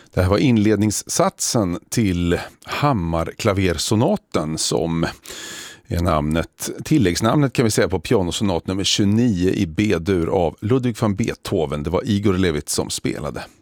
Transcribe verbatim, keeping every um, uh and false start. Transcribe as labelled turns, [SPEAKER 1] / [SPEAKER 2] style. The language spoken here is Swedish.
[SPEAKER 1] Det här var inledningssatsen till Hammarklaversonaten som är namnet, tilläggsnamnet kan vi säga på pianosonat nummer tjugonio i B-dur av Ludwig van Beethoven. Det var Igor Levit som spelade.